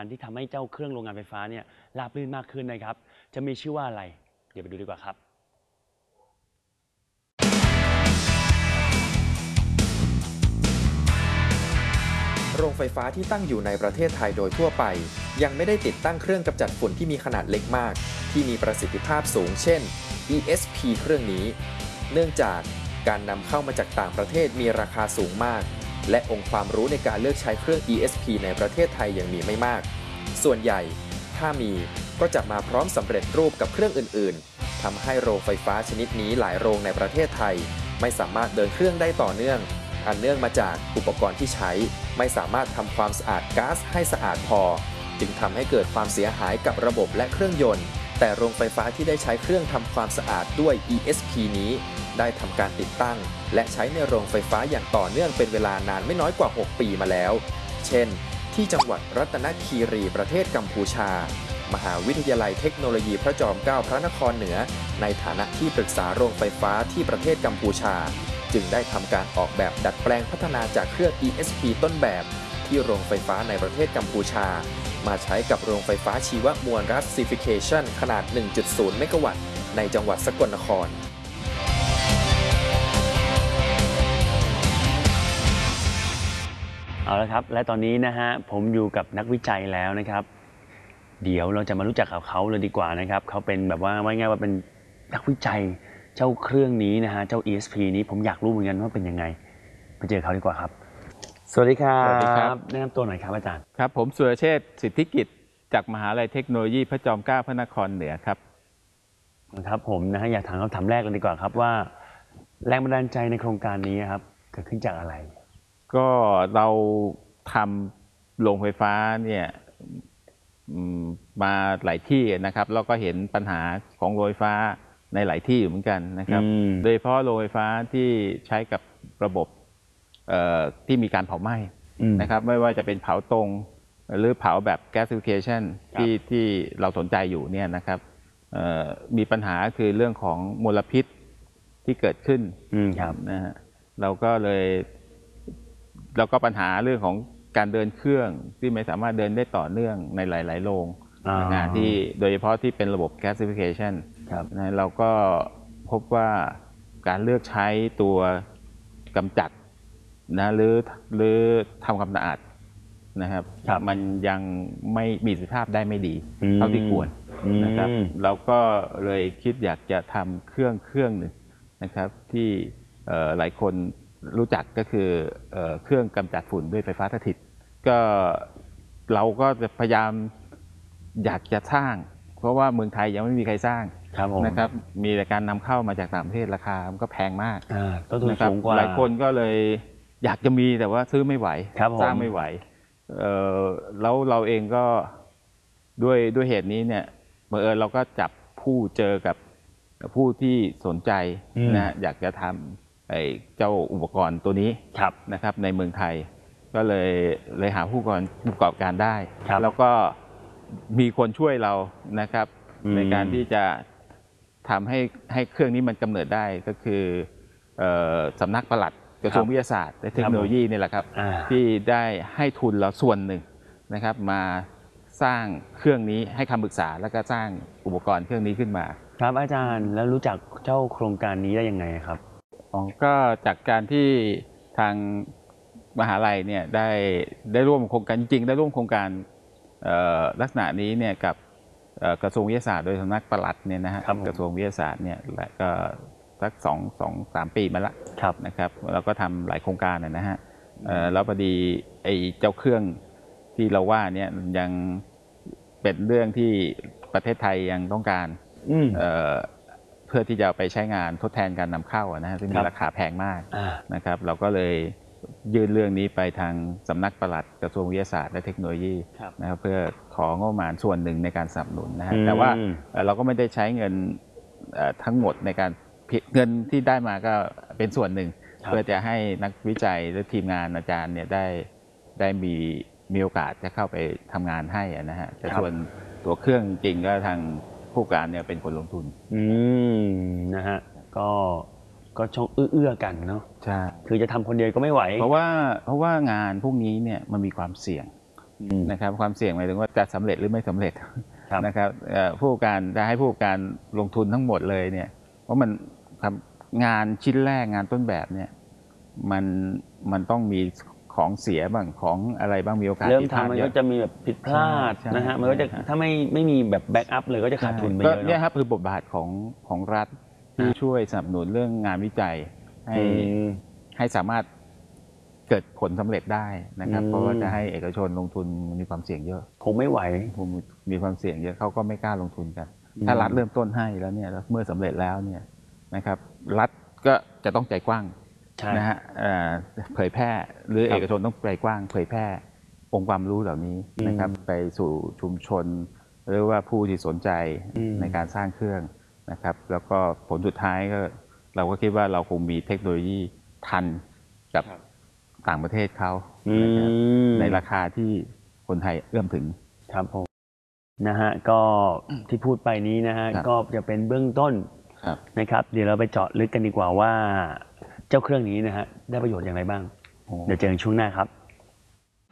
ญที่ทำให้เจ้าเครื่องโรงงานไฟฟ้าเนี่ยราบรื่นมากขึ้นนะครับจะมีชื่อว่าอะไรเดี๋ยวไปดูดีกว่าครับโรงไฟฟ้าที่ตั้งอยู่ในประเทศไทยโดยทั่วไปยังไม่ได้ติดตั้งเครื่องกำจัดฝุ่นที่มีขนาดเล็กมากที่มีประสิทธิภาพสูงเช่น ESP เครื่องนี้เนื่องจากการนำเข้ามาจากต่างประเทศมีราคาสูงมากและองค์ความรู้ในการเลือกใช้เครื่อง ESP ในประเทศไทยยังมีไม่มากส่วนใหญ่ถ้ามีก็จะมาพร้อมสำเร็จรูปกับเครื่องอื่นๆทำให้โรงไฟฟ้าชนิดนี้หลายโรงในประเทศไทยไม่สามารถเดินเครื่องได้ต่อเนื่องอันเนื่องมาจากอุปกรณ์ที่ใช้ไม่สามารถทำความสะอาดก๊าซให้สะอาดพอจึงทำให้เกิดความเสียหายกับระบบและเครื่องยนต์แต่โรงไฟฟ้าที่ได้ใช้เครื่องทำความสะอาดด้วย ESP นี้ได้ทำการติดตั้งและใช้ในโรงไฟฟ้าอย่างต่อเนื่องเป็นเวลานานไม่น้อยกว่า 6 ปีมาแล้วเช่นที่จังหวัดรัตนคีรีประเทศกัมพูชามหาวิทยาลัยเทคโนโลยีพระจอมเกล้าพระนครเหนือในฐานะที่ปรึกษาโรงไฟฟ้าที่ประเทศกัมพูชาจึงได้ทำการออกแบบดัดแปลงพัฒนาจากเครื่อง ESP ต้นแบบที่โรงไฟฟ้าในประเทศกัมพูชามาใช้กับโรงไฟฟ้าชีวมวลรัสซิฟิเคชันขนาด 1.0 เมกะวัตต์ในจังหวัดสกลนครเอาละครับและตอนนี้นะฮะผมอยู่กับนักวิจัยแล้วนะครับเดี๋ยวเราจะมารู้จักกับเขาเลยดีกว่านะครับเขาเป็นแบบว่าง่ายๆว่าเป็นนักวิจัยเจ้าเครื่องนี้นะฮะเจ้า ESP นี้ผมอยากรู้เหมือนกันว่าเป็นยังไงไปเจอเขาดีกว่าครับสวัสดีครับสวัสดีครับแนะนำตัวหน่อยครับอาจารย์ครับผมสุรเชษฐ์สิทธิกิจจากมหาวิทยาลัยเทคโนโลยีพระจอมเกล้าพระนครเหนือครับครับผมนะฮะอยากถามคำถามแรกเลยดีกว่าครับว่าแรงบันดาลใจในโครงการนี้ครับเกิดขึ้นจากอะไรก็เราทำโรงไฟฟ้าเนี่ยมาหลายที่นะครับแล้วก็เห็นปัญหาของโรงไฟฟ้าในหลายที่อยู่เหมือนกันนะครับโดยเฉพาะโรงไฟฟ้าที่ใช้กับระบบที่มีการเผาไหม้นะครับไม่ว่าจะเป็นเผาตรงหรือเผาแบบ gasification ที่เราสนใจอยู่เนี่ยนะครับมีปัญหาคือเรื่องของมลพิษที่เกิดขึ้นนะฮะเราก็ปัญหาเรื่องของการเดินเครื่องที่ไม่สามารถเดินได้ต่อเนื่องในหลายๆโรงงานที่โดยเฉพาะที่เป็นระบบ gasification นะเราก็พบว่าการเลือกใช้ตัวกำจัดนะหรือทำความสะอาดนะครับมันยังไม่มีประสิทธิภาพได้ไม่ดีเท่าที่ควรนะครับเราก็เลยคิดอยากจะทำเครื่องหนึ่งนะครับที่หลายคนรู้จักก็คือเครื่องกำจัดฝุ่นด้วยไฟฟ้าสถิตก็เราก็จะพยายามอยากจะสร้างเพราะว่าเมืองไทยยังไม่มีใครสร้างนะครับมีแต่การนำเข้ามาจากต่างประเทศราคามันก็แพงมากต้นทุนสูงกว่าหลายคนก็เลยอยากจะมีแต่ว่าซื้อไม่ไหวสร้างไม่ไหวแล้วเราเองก็ด้วยเหตุนี้เนี่ยบังเอิญเราก็จับผู้เจอกับผู้ที่สนใจนะอยากจะทำเจ้าอุปกรณ์ตัวนี้นะครับในเมืองไทยก็เลยหาผู้ประกอบการได้แล้วก็มีคนช่วยเรานะครับในการที่จะทำให้เครื่องนี้มันกำเนิดได้ก็คือสำนักปลัดกระทรวงวิทยาศาสตร์และเทคโนโลยีนี่แหละครับที่ได้ให้ทุนเราส่วนหนึ่งนะครับมาสร้างเครื่องนี้ให้คำปรึกษาแล้วก็สร้างอุปกรณ์เครื่องนี้ขึ้นมาครับอาจารย์แล้วรู้จักเจ้าโครงการนี้ได้ยังไงครับก็จากการที่ทางมหาลัยเนี่ยได้ร่วมโครงการจริงๆได้ร่วมโครงการลักษณะนี้เนี่ยกับกระทรวงวิทยาศาสตร์โดยสำนักปลัดเนี่ยนะฮะกระทรวงวิทยาศาสตร์เนี่ยก็สัก2-3 ปีมาแล้วนะครับเราก็ทำหลายโครงการนะฮะแล้วพอดีไอ้เจ้าเครื่องที่เราว่าเนี่ยยังเป็นเรื่องที่ประเทศไทยยังต้องการเพื่อที่จะไปใช้งานทดแทนการนำเข้านะฮะซึ่งมีราคาแพงมากนะครับเราก็เลยยื่นเรื่องนี้ไปทางสำนักปลัดกระทรวงวิทยาศาสตร์และเทคโนโลยีนะครับเพื่อของงบประมาณส่วนหนึ่งในการสนับสนุนนะฮะแต่ว่าเราก็ไม่ได้ใช้เงินทั้งหมดในการเงินที่ได้มาก็เป็นส่วนหนึ่งเพื่อจะให้นักวิจัยและทีมงานอาจารย์เนี่ยได้มีโอกาสจะเข้าไปทำงานให้นะฮะแต่ส่วนตัวเครื่องจริงก็ทางผู้การเนี่ยเป็นคนลงทุนนะฮะก็ช่องเอื้อกันเนาะใช่คือจะทำคนเดียวก็ไม่ไหวเพราะว่างานพวกนี้เนี่ยมันมีความเสี่ยงนะครับความเสี่ยงหมายถึงว่าจะสำเร็จหรือไม่สำเร็จครับนะครับผู้ประกอบการจะให้ผู้ประกอบการลงทุนทั้งหมดเลยเนี่ยเพราะมันครับงานชิ้นแรกงานต้นแบบเนี่ยมันต้องมีของเสียบ้างของอะไรบ้างมีโอกาสเริ่มผิดพลาดทำมันเยก็อะจะมีแบบผิดพลาดใช่นะฮะมันก็จะใช่ถ้าไม่มีแบบแบ็กอัพเลยก็จะขาดทุนไปก็เยอะเนี่ยเนาะครับคือบทบาทของรัฐที่ช่วยสนับสนุนเรื่องงานวิจัยให้อืมให้สามารถเกิดผลสำเร็จได้นะครับอืมเพราะว่าจะให้เอกชนลงทุนมีความเสี่ยงเยอะคงไม่ไหวผมมีความเสี่ยงเยอะเขาก็ไม่กล้าลงทุนกันอืมถ้ารัฐเริ่มต้นให้แล้วเนี่ยแล้วเมื่อสำเร็จแล้วเนี่ยนะครับรัฐก็จะต้องใจกว้างใช่นะฮะเผยแพร่หรือครับเอกชนต้องใจกว้าง เผยแพร่องค์ความรู้เหล่านี้นะครับอืมไปสู่ชุมชน หรือว่าผู้ที่สนใจอืมในการสร้างเครื่องนะครับ แล้วก็ผลสุดท้ายก็เราก็คิดว่าเราคงมีเทคโนโลยีทันกับต่างประเทศเขานะครับ ในราคาที่คนไทยเอื้อมถึงครับผมนะฮะก็ที่พูดไปนี้นะฮะครับก็จะเป็นเบื้องต้นครับนะครับ เดี๋ยวเราไปเจาะลึกกันดีกว่าว่า เจ้าเครื่องนี้นะฮะได้ประโยชน์อย่างไรบ้าง เดี๋ยวเจอกันช่วงหน้าครับ